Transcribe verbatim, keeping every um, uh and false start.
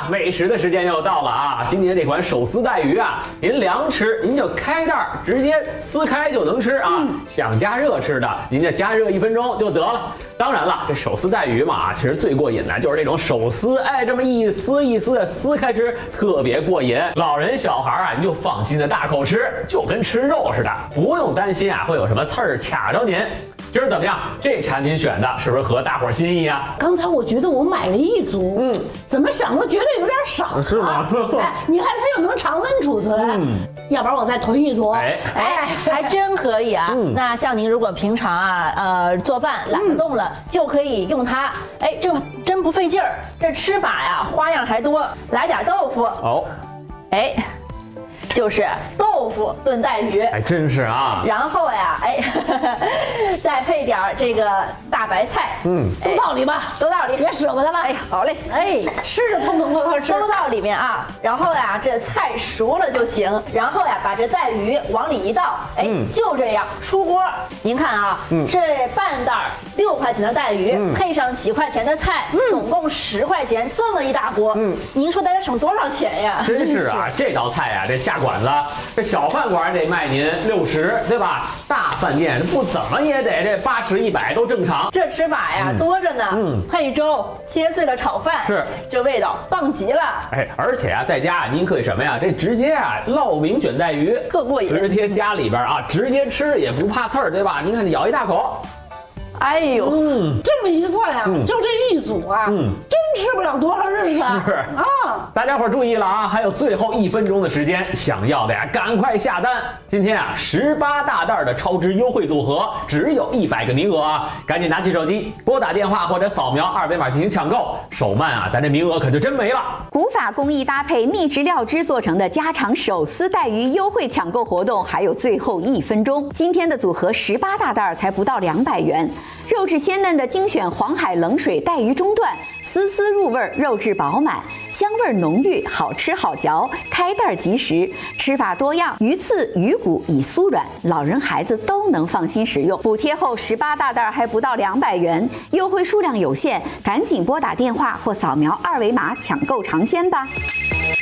啊，美食的时间又到了啊！今天这款手撕带鱼啊，您凉吃您就开袋直接撕开就能吃啊。嗯、想加热吃的，您就加热一分钟就得了。当然了，这手撕带鱼嘛，其实最过瘾的就是这种手撕，哎，这么一撕一撕的撕开吃，特别过瘾。老人小孩啊，你就放心的大口吃，就跟吃肉似的，不用担心啊会有什么刺儿卡着您。今儿怎么样？这产品选的是不是合大伙心意啊？ 刚才我觉得我买了一组，嗯，怎么想都觉得有点少， 是吗？ 哎，你看它又能常温储存，嗯，要不然我再囤一组。 哎哎，还真可以啊。嗯、那像您如果平常啊，呃，做饭懒得动了，嗯、就可以用它。哎，这真不费劲儿。这吃法呀，花样还多。来点豆腐。哦，哎。就是豆腐炖带鱼， 哎，真是啊。 然后呀，哎，呵呵再配点这个大白菜， 嗯，都到里吧， 都到里， 别舍不得了。 哎，好嘞， 哎，吃着痛痛快快吃， 都到里面啊。然后呀，这菜熟了就行。然后呀，把这带鱼往里一倒，哎，嗯、就这样出锅。您看啊，嗯、这半袋六块钱的带鱼，嗯、配上几块钱的菜，嗯、总共十块钱，这么一大锅，嗯，您说大家省多少钱呀？ 真是啊，这道菜呀，这下馆子，这小饭馆得卖您六十，对吧？大饭店不怎么也得这八十、一百都正常。 这吃法呀、嗯、多着呢，嗯，配粥，切碎了炒饭， 是这味道棒极了。 哎，而且啊，在家您可以什么呀？这直接啊烙饼卷带鱼， 特过瘾。 直接家里边啊，直接吃也不怕刺儿，对吧？您看，咬一大口。 哎呦， 嗯，这么一算呀、啊，嗯、就这一组啊，嗯，真吃不了多少日子啊！ 是啊，大家伙注意了啊，还有最后一分钟的时间，想要的呀，赶快下单！今天啊，十八大袋的超值优惠组合，只有一百个名额啊，赶紧拿起手机，拨打电话或者扫描二维码进行抢购，手慢啊，咱这名额可就真没了。 古法工艺搭配秘制料汁做成的家常手撕带鱼优惠抢购活动，还有最后一分钟，今天的组合十八大袋才不到两百元。肉质鲜嫩的精选黄海冷水带鱼中段，丝丝入味，肉质饱满，香味浓郁，好吃好嚼，开袋即食。吃法多样，鱼刺鱼骨已酥软，老人孩子都能放心食用。补贴后十八大袋还不到两百元，优惠数量有限，赶紧拨打电话或扫描二维码抢购尝鲜吧。